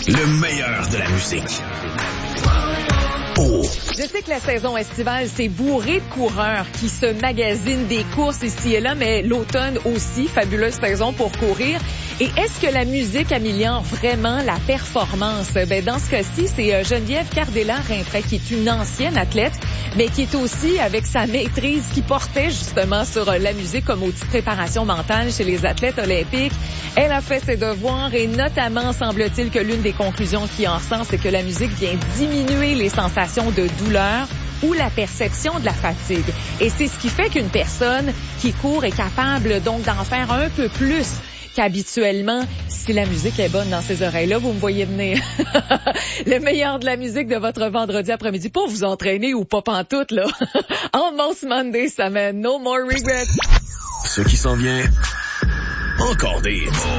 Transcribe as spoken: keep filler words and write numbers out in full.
Le meilleur de la musique. Oh. Je sais que la saison estivale, c'est bourré de coureurs qui se magasinent des courses ici et là, mais l'automne aussi, fabuleuse saison pour courir. Et est-ce que la musique améliore vraiment la performance? Ben, dans ce cas-ci, c'est Geneviève Cardella-Rinfret, qui est une ancienne athlète, mais qui est aussi, avec sa maîtrise, qui portait justement sur la musique comme outil de préparation mentale chez les athlètes olympiques. Elle a fait ses devoirs et notamment, semble-t-il que l'une des conclusions qui en ressent, c'est que la musique vient diminuer les sensations de douleur ou la perception de la fatigue. Et c'est ce qui fait qu'une personne qui court est capable donc d'en faire un peu plus qu'habituellement si la musique est bonne dans ses oreilles. Là, vous me voyez venir. Le meilleur de la musique de votre vendredi après-midi pour vous entraîner ou pas pantoute, là. Almost Monday, ça mène No More Regrets. Ce qui s'en vient, encore des hits.